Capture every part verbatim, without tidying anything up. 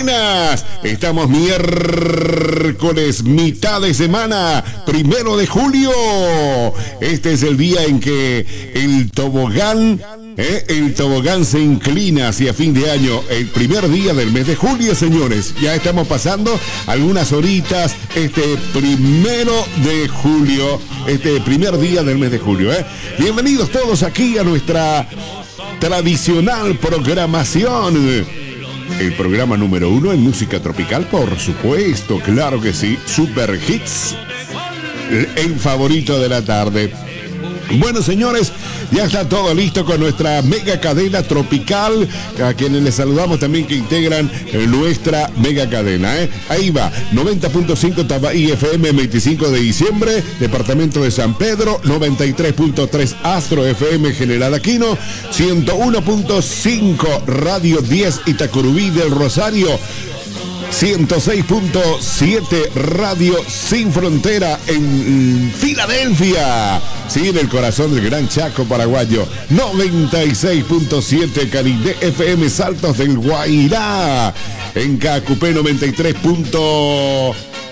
buenas. Estamos miércoles, mitad de semana, primero de julio. Este es el día en que el tobogán, eh, el tobogán se inclina hacia fin de año. El primer día del mes de julio, señores. Ya estamos pasando algunas horitas. Este primero de julio, este primer día del mes de julio. Eh. Bienvenidos todos aquí a nuestra tradicional programación. El programa número uno en música tropical, por supuesto, claro que sí. Super Hits, el favorito de la tarde. Bueno, señores, ya está todo listo con nuestra mega cadena tropical, a quienes les saludamos también que integran nuestra mega cadena. ¿eh? Ahí va, noventa punto cinco Tabaí F M, veinticinco de diciembre, departamento de San Pedro, noventa y tres punto tres Astro F M General Aquino, ciento uno punto cinco Radio diez Itacurubí del Rosario, ciento seis punto siete Radio Sin Frontera en Filadelfia, sí, en el corazón del Gran Chaco paraguayo, noventa y seis punto siete Canindé F M Saltos del Guairá, en Cacupé noventa y tres punto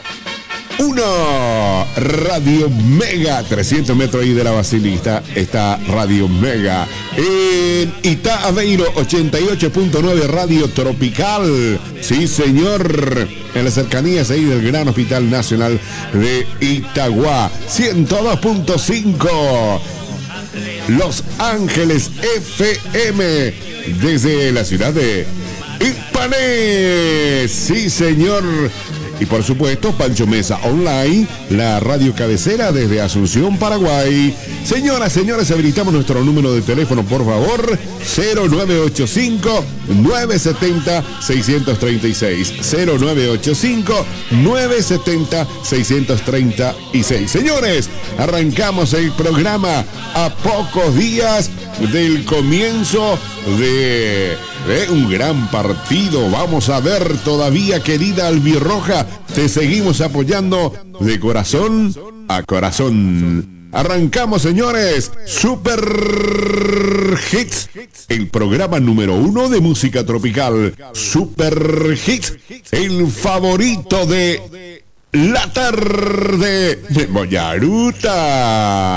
uno Radio Mega, trescientos metros ahí de la Basilista está Radio Mega. En Itá Aveiro ochenta y ocho punto nueve Radio Tropical, sí señor, en las cercanías ahí del Gran Hospital Nacional de Itagua, ciento dos punto cinco Los Ángeles F M, desde la ciudad de Ipané, sí señor. Y por supuesto, Pancho Mesa Online, la radio cabecera desde Asunción, Paraguay. Señoras, señores, habilitamos nuestro número de teléfono, por favor. cero nueve ocho cinco, nueve siete cero, seis tres seis. cero nueve ocho cinco, nueve siete cero, seis tres seis. Señores, arrancamos el programa a pocos días del comienzo de... Eh, un gran partido. Vamos a ver todavía, querida albirroja. Te seguimos apoyando de corazón a corazón. Arrancamos, señores. Super Hits, el programa número uno de música tropical. Super Hits, el favorito de la tarde de Boyaruta.